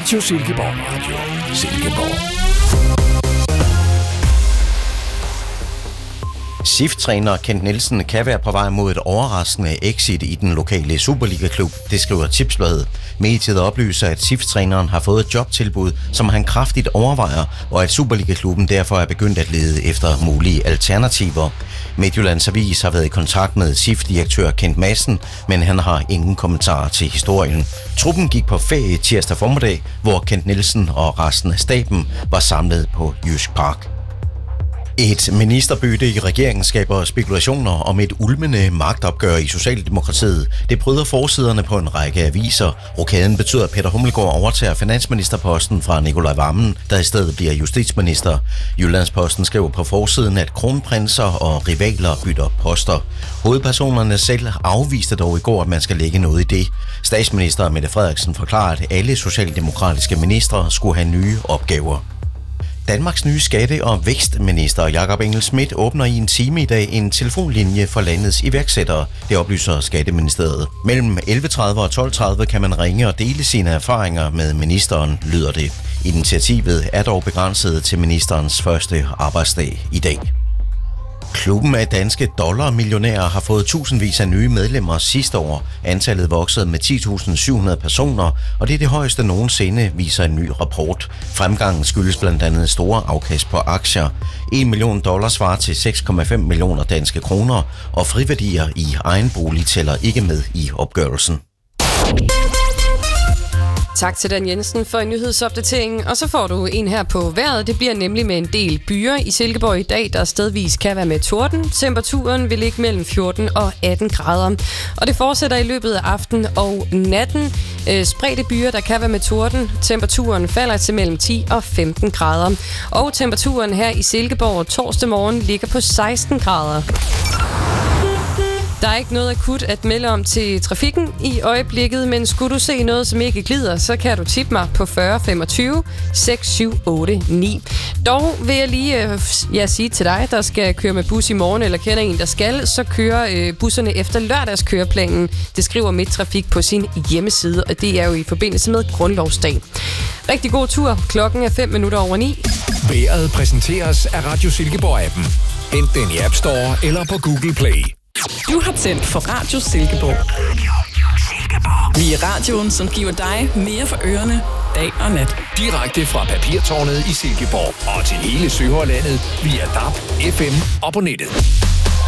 Radio Silkeborg. Radio Silkeborg. SIF-træner Kent Nielsen kan være på vej mod et overraskende exit i den lokale Superliga-klub, det skriver Tipsbladet. Mediet oplyser, at SIF-træneren har fået et jobtilbud, som han kraftigt overvejer, og at Superliga-klubben derfor er begyndt at lede efter mulige alternativer. Midtjyllands Avis har været i kontakt med SIF-direktør Kent Madsen, men han har ingen kommentarer til historien. Truppen gik på ferie tirsdag formiddag, hvor Kent Nielsen og resten af staben var samlet på Jysk Park. Et ministerbytte i regeringen skaber spekulationer om et ulmende magtopgør i Socialdemokratiet. Det bryder forsiderne på en række aviser. Rokaden betyder, at Peter Hummelgaard overtager finansministerposten fra Nicolai Wammen, der i stedet bliver justitsminister. Jyllandsposten skriver på forsiden, at kronprinser og rivaler bytter poster. Hovedpersonerne selv afviste dog i går, at man skal lægge noget i det. Statsminister Mette Frederiksen forklarer, at alle socialdemokratiske ministre skulle have nye opgaver. Danmarks nye skatte- og vækstminister Jakob Engel-Schmidt åbner i en time i dag en telefonlinje for landets iværksættere. Det oplyser Skatteministeriet. Mellem 11.30 og 12.30 kan man ringe og dele sine erfaringer med ministeren, lyder det. Initiativet er dog begrænset til ministerens første arbejdsdag i dag. Klubben af danske dollarmillionærer har fået tusindvis af nye medlemmer sidste år. Antallet voksede med 10.700 personer, og det er det højeste nogensinde, viser en ny rapport. Fremgangen skyldes blandt andet store afkast på aktier. $1 million svarer til 6,5 millioner danske kroner, og friværdier i egen bolig tæller ikke med i opgørelsen. Tak til Dan Jensen for en nyhedsopdatering, og så får du en her på vejret. Det bliver nemlig med en del byer i Silkeborg i dag, der stedvis kan være med torden. Temperaturen vil ligge mellem 14 og 18 grader, og det fortsætter i løbet af aften og natten. Spredte byer, der kan være med torden. Temperaturen falder til mellem 10 og 15 grader, og temperaturen her i Silkeborg torsdag morgen ligger på 16 grader. Der er ikke noget akut at melde om til trafikken i øjeblikket, men skulle du se noget, som ikke glider, så kan du tippe mig på 40 25 6789. Dog vil jeg lige sige til dig, der skal køre med bus i morgen, eller kender en, der skal, så kører busserne efter lørdagskøreplanen. Det skriver Midttrafik på sin hjemmeside, og det er jo i forbindelse med Grundlovsdag. Rigtig god tur. Klokken er 5:05. Vejret præsenteres af Radio Silkeborg-appen. Hent den i App Store eller på Google Play. Du har tændt for Radio Silkeborg. Vi er radioen, som giver dig mere for ørerne, dag og nat. Direkte fra Papirtårnet i Silkeborg og til hele Søhøjlandet via DAB, FM og på nettet.